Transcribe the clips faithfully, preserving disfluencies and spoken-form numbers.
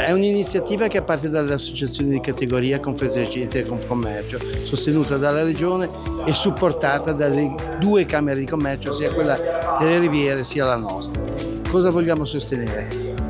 È un'iniziativa che parte dalle associazioni di categoria Confesercenti e Confcommercio, sostenuta dalla Regione e supportata dalle due Camere di Commercio, sia quella delle Riviere sia la nostra. Cosa vogliamo sostenere?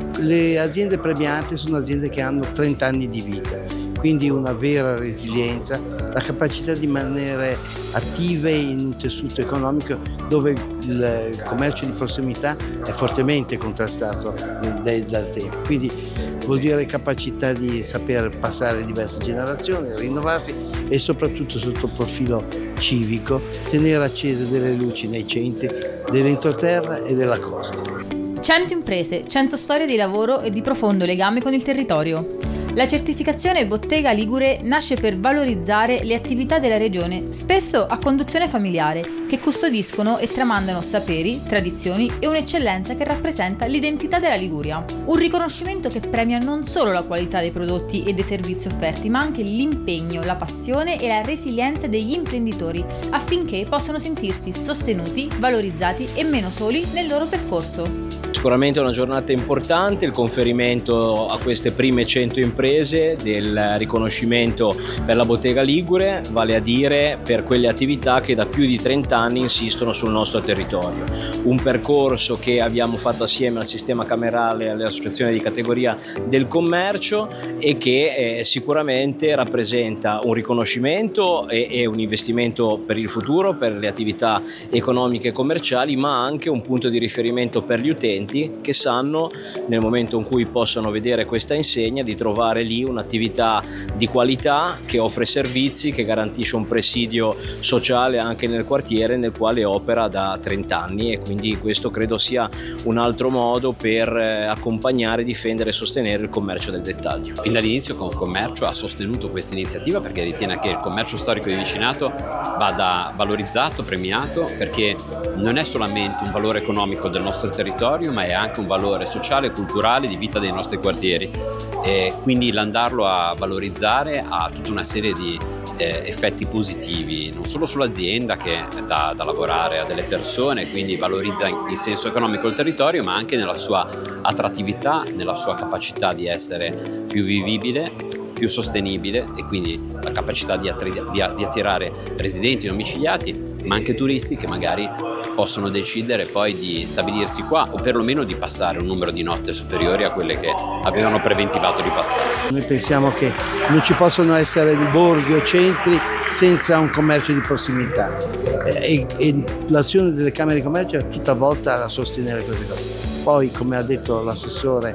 Le aziende premiate sono aziende che hanno trenta anni di vita, quindi una vera resilienza, la capacità di rimanere attive in un tessuto economico dove il commercio di prossimità è fortemente contrastato dal tempo. Quindi vuol dire capacità di saper passare diverse generazioni, rinnovarsi e soprattutto sotto il profilo civico tenere accese delle luci nei centri dell'entroterra e della costa. cento imprese, cento storie di lavoro e di profondo legame con il territorio. La certificazione Bottega Ligure nasce per valorizzare le attività della regione, spesso a conduzione familiare, che custodiscono e tramandano saperi, tradizioni e un'eccellenza che rappresenta l'identità della Liguria. Un riconoscimento che premia non solo la qualità dei prodotti e dei servizi offerti, ma anche l'impegno, la passione e la resilienza degli imprenditori, affinché possano sentirsi sostenuti, valorizzati e meno soli nel loro percorso. Sicuramente è una giornata importante, il conferimento a queste prime cento imprese del riconoscimento per la Bottega Ligure, vale a dire per quelle attività che da più di trenta anni insistono sul nostro territorio. Un percorso che abbiamo fatto assieme al sistema camerale e alle associazioni di categoria del commercio e che eh, sicuramente rappresenta un riconoscimento e, e un investimento per il futuro, per le attività economiche e commerciali, ma anche un punto di riferimento per gli utenti che sanno, nel momento in cui possono vedere questa insegna, di trovare lì un'attività di qualità che offre servizi, che garantisce un presidio sociale anche nel quartiere nel quale opera da trenta anni, e quindi questo credo sia un altro modo per accompagnare, difendere e sostenere il commercio del dettaglio. Fin dall'inizio Confcommercio ha sostenuto questa iniziativa perché ritiene che il commercio storico di vicinato vada valorizzato, premiato, perché non è solamente un valore economico del nostro territorio, ma è anche un valore sociale e culturale di vita dei nostri quartieri, e quindi l'andarlo a valorizzare ha tutta una serie di eh, effetti positivi, non solo sull'azienda che dà da lavorare a delle persone, quindi valorizza in, in senso economico il territorio, ma anche nella sua attrattività, nella sua capacità di essere più vivibile, più sostenibile, e quindi la capacità di, attri- di, di attirare residenti domiciliati, ma anche turisti che magari possono decidere poi di stabilirsi qua o perlomeno di passare un numero di notte superiori a quelle che avevano preventivato di passare. Noi pensiamo che non ci possono essere borghi o centri senza un commercio di prossimità e, e l'azione delle Camere di Commercio è tutta volta a sostenere queste cose. Poi, come ha detto l'assessore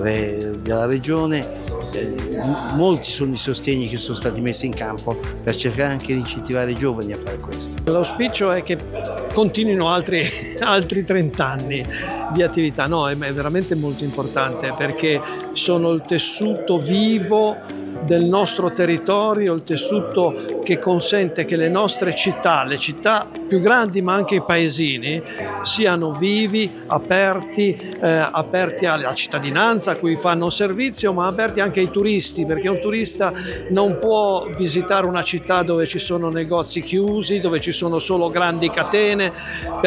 della Regione, Eh, molti sono i sostegni che sono stati messi in campo per cercare anche di incentivare i giovani a fare questo. L'auspicio è che continuino altri, altri trenta anni di attività, no, è veramente molto importante perché sono il tessuto vivo del nostro territorio, il tessuto che consente che le nostre città, le città più grandi ma anche i paesini, siano vivi, aperti, eh, aperti alla cittadinanza a cui fanno servizio, ma aperti anche ai turisti, perché un turista non può visitare una città dove ci sono negozi chiusi, dove ci sono solo grandi catene.